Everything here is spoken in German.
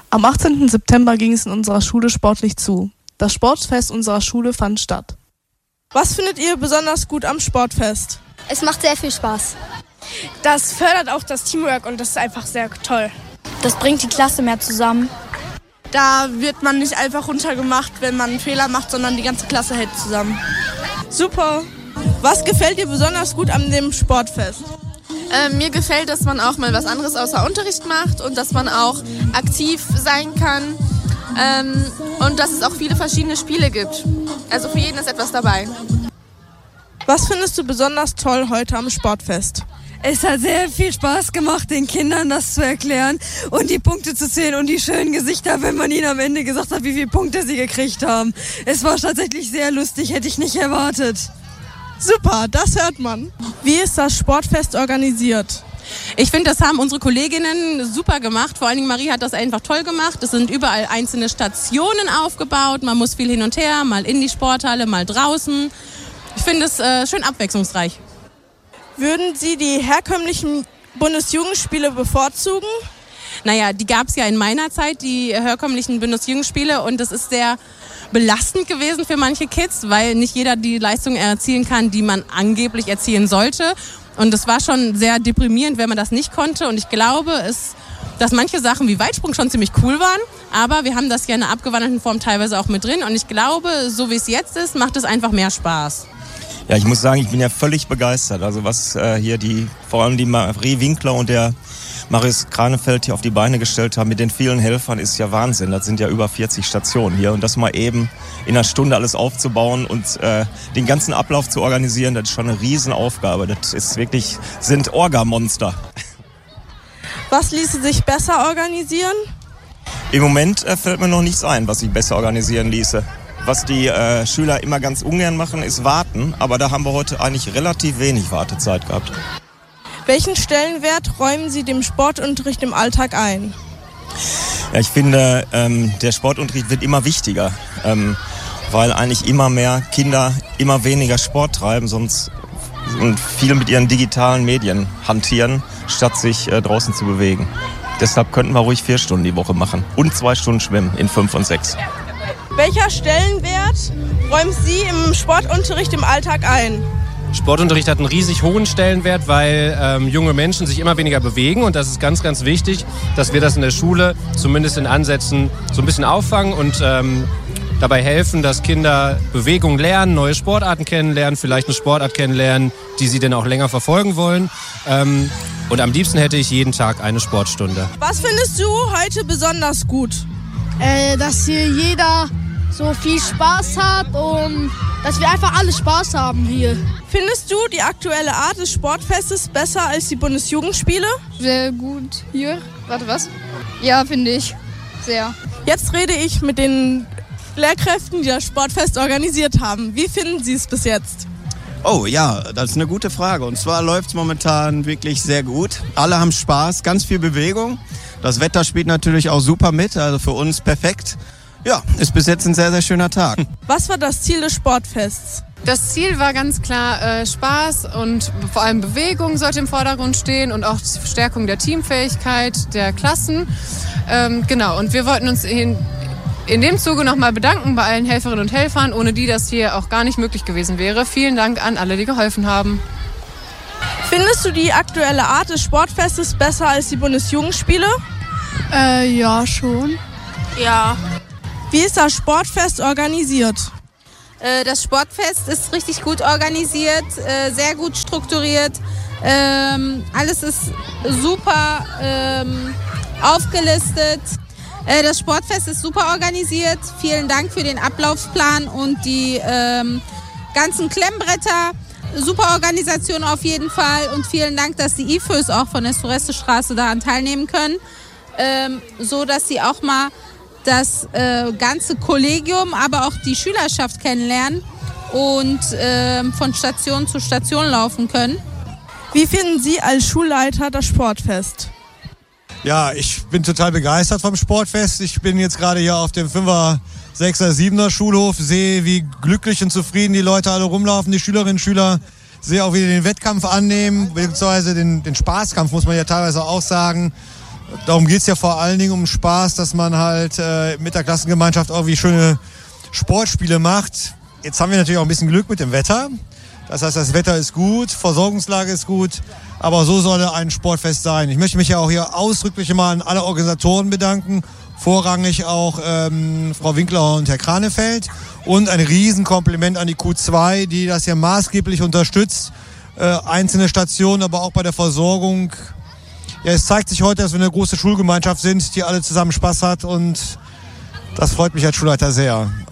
Am 18. September ging es in unserer Schule sportlich zu. Das Sportfest unserer Schule fand statt. Was findet ihr besonders gut am Sportfest? Es macht sehr viel Spaß. Das fördert auch das Teamwork und das ist einfach sehr toll. Das bringt die Klasse mehr zusammen. Da wird man nicht einfach runtergemacht, wenn man einen Fehler macht, sondern die ganze Klasse hält zusammen. Super! Was gefällt dir besonders gut an dem Sportfest? Mir gefällt, dass man auch mal was anderes außer Unterricht macht und dass man auch aktiv sein kann und dass es auch viele verschiedene Spiele gibt. Also für jeden ist etwas dabei. Was findest du besonders toll heute am Sportfest? Es hat sehr viel Spaß gemacht, den Kindern das zu erklären und die Punkte zu zählen und die schönen Gesichter, wenn man ihnen am Ende gesagt hat, wie viele Punkte sie gekriegt haben. Es war tatsächlich sehr lustig, hätte ich nicht erwartet. Super, das hört man. Wie ist das Sportfest organisiert? Ich finde, das haben unsere Kolleginnen super gemacht. Vor allen Dingen Marie hat das einfach toll gemacht. Es sind überall einzelne Stationen aufgebaut. Man muss viel hin und her, mal in die Sporthalle, mal draußen. Ich finde es schön abwechslungsreich. Würden Sie die herkömmlichen Bundesjugendspiele bevorzugen? Naja, die gab es ja in meiner Zeit, die herkömmlichen Bundesjugendspiele. Und das ist sehr belastend gewesen für manche Kids, weil nicht jeder die Leistung erzielen kann, die man angeblich erzielen sollte. Und es war schon sehr deprimierend, wenn man das nicht konnte. Und ich glaube, dass manche Sachen wie Weitsprung schon ziemlich cool waren. Aber wir haben das ja in einer abgewandelten Form teilweise auch mit drin. Und ich glaube, so wie es jetzt ist, macht es einfach mehr Spaß. Ja, ich muss sagen, ich bin ja völlig begeistert. Also was hier vor allem die Marie Winkler und der Marius Kranefeld hier auf die Beine gestellt haben mit den vielen Helfern, ist ja Wahnsinn. Das sind ja über 40 Stationen hier. Und das mal eben in einer Stunde alles aufzubauen und den ganzen Ablauf zu organisieren, das ist schon eine Riesenaufgabe. Das ist wirklich, sind Orgamonster. Was ließe sich besser organisieren? Im Moment fällt mir noch nichts ein, was sich besser organisieren ließe. Was die Schüler immer ganz ungern machen, ist warten. Aber da haben wir heute eigentlich relativ wenig Wartezeit gehabt. Welchen Stellenwert räumen Sie dem Sportunterricht im Alltag ein? Ja, ich finde, der Sportunterricht wird immer wichtiger, weil eigentlich immer mehr Kinder immer weniger Sport treiben, sonst und viel mit ihren digitalen Medien hantieren, statt sich draußen zu bewegen. Deshalb könnten wir ruhig 4 Stunden die Woche machen und 2 Stunden schwimmen in 5 und 6. Welcher Stellenwert räumen Sie im Sportunterricht im Alltag ein? Sportunterricht hat einen riesig hohen Stellenwert, weil junge Menschen sich immer weniger bewegen und das ist ganz, ganz wichtig, dass wir das in der Schule zumindest in Ansätzen so ein bisschen auffangen und dabei helfen, dass Kinder Bewegung lernen, neue Sportarten kennenlernen, vielleicht eine Sportart kennenlernen, die sie dann auch länger verfolgen wollen. Und am liebsten hätte ich jeden Tag eine Sportstunde. Was findest du heute besonders gut? Dass hier jeder so viel Spaß hat und dass wir einfach alle Spaß haben hier. Findest du die aktuelle Art des Sportfestes besser als die Bundesjugendspiele? Sehr gut hier. Warte, was? Ja, finde ich. Sehr. Jetzt rede ich mit den Lehrkräften, die das Sportfest organisiert haben. Wie finden Sie es bis jetzt? Oh ja, das ist eine gute Frage. Und zwar läuft es momentan wirklich sehr gut. Alle haben Spaß, ganz viel Bewegung. Das Wetter spielt natürlich auch super mit, also für uns perfekt. Ja, ist bis jetzt ein sehr, sehr schöner Tag. Was war das Ziel des Sportfests? Das Ziel war ganz klar Spaß und vor allem Bewegung sollte im Vordergrund stehen und auch die Stärkung der Teamfähigkeit der Klassen. Genau, und wir wollten uns in dem Zuge nochmal bedanken bei allen Helferinnen und Helfern, ohne die das hier auch gar nicht möglich gewesen wäre. Vielen Dank an alle, die geholfen haben. Findest du die aktuelle Art des Sportfestes besser als die Bundesjugendspiele? Ja, schon. Ja. Wie ist das Sportfest organisiert? Das Sportfest ist richtig gut organisiert, sehr gut strukturiert. Alles ist super aufgelistet. Das Sportfest ist super organisiert. Vielen Dank für den Ablaufplan und die ganzen Klemmbretter. Super Organisation auf jeden Fall und vielen Dank, dass die IFÖs auch von der Sureste-Straße daran teilnehmen können, so dass sie auch mal das ganze Kollegium, aber auch die Schülerschaft kennenlernen und von Station zu Station laufen können. Wie finden Sie als Schulleiter das Sportfest? Ja, ich bin total begeistert vom Sportfest. Ich bin jetzt gerade hier auf dem 5er, 6er, 7er Schulhof, sehe, wie glücklich und zufrieden die Leute alle rumlaufen, die Schülerinnen und Schüler. Sehe auch, wie die den Wettkampf annehmen, beziehungsweise den Spaßkampf, muss man ja teilweise auch sagen. Darum geht es ja vor allen Dingen um Spaß, dass man halt mit der Klassengemeinschaft irgendwie schöne Sportspiele macht. Jetzt haben wir natürlich auch ein bisschen Glück mit dem Wetter. Das heißt, das Wetter ist gut, Versorgungslage ist gut, aber so soll ein Sportfest sein. Ich möchte mich ja auch hier ausdrücklich mal an alle Organisatoren bedanken, vorrangig auch Frau Winkler und Herr Kranefeld und ein Riesenkompliment an die Q2, die das ja maßgeblich unterstützt, einzelne Stationen, aber auch bei der Versorgung. Ja, es zeigt sich heute, dass wir eine große Schulgemeinschaft sind, die alle zusammen Spaß hat und das freut mich als Schulleiter sehr.